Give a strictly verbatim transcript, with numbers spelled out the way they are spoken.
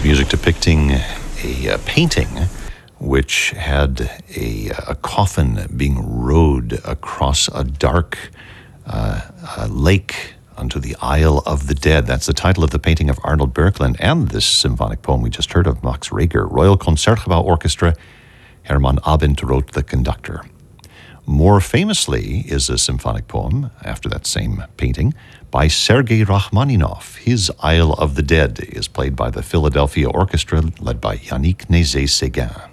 that music depicting a uh, painting which had a, a coffin being rowed across a dark uh, uh, lake onto the Isle of the Dead. That's the title of the painting of Arnold Böcklin, and this symphonic poem we just heard of Max Reger. Royal Concertgebouw Orchestra, Herman Abend wrote the conductor. More famously is a symphonic poem, after that same painting, by Sergei Rachmaninoff. His Isle of the Dead is played by the Philadelphia Orchestra, led by Yannick Nézet-Séguin.